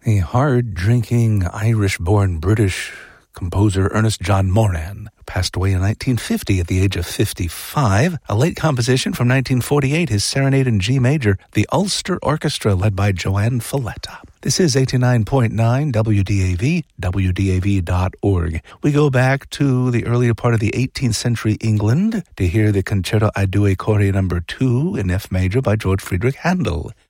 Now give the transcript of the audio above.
A hard-drinking, Irish-born British composer Ernest John Moran passed away in 1950 at the age of 55. A late composition from 1948, his Serenade in G Major, the Ulster Orchestra led by Joanne Falletta. This is 89.9 WDAV, WDAV.org. We go back to the earlier part of the 18th century England to hear the Concerto a Due Cori No. 2 in F major by George Friedrich Handel.